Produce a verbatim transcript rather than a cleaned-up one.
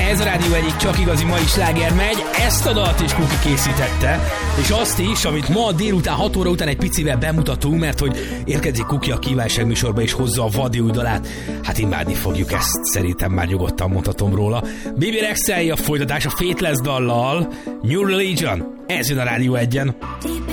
Ez a Rádió egyik csak igazi mai sláger megy, ezt a dalt is Kuki készítette, és azt is, amit ma délután hat óra után egy picivel bemutatunk, mert hogy érkezik Kuki a kívánság műsorba és hozza a vadi új dalát. Hát imádni fogjuk ezt, szerintem már nyugodtan mondhatom róla. Bibi Rexel a folytatás a Faithless dallal, New Religion, ez jön a Rádió egyen.